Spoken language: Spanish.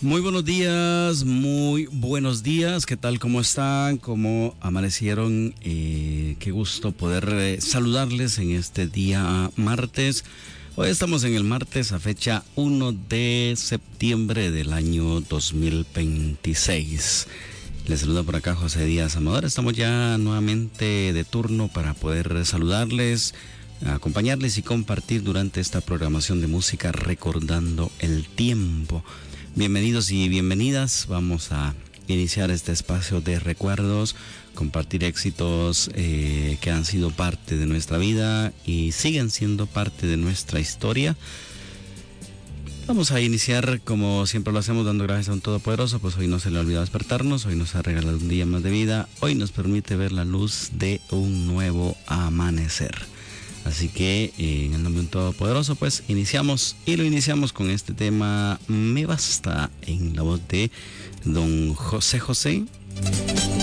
Muy buenos días, ¿qué tal? ¿Cómo están? ¿Cómo amanecieron? Qué gusto poder saludarles en este día martes. Hoy estamos en el martes a fecha 1 de septiembre del año 2026. Les saluda por acá José Díaz Amador. Estamos ya nuevamente de turno para poder saludarles, acompañarles y compartir durante esta programación de música recordando el tiempo. Bienvenidos y bienvenidas. Vamos a iniciar este espacio de recuerdos, compartir éxitos que han sido parte de nuestra vida y siguen siendo parte de nuestra historia. Vamos a iniciar como siempre lo hacemos, dando gracias a un Todopoderoso, pues hoy no se le ha olvidado despertarnos, hoy nos ha regalado un día más de vida, hoy nos permite ver la luz de un nuevo amanecer. Así que en el nombre de un Todopoderoso, pues iniciamos con este tema Me Basta, en la voz de don José José,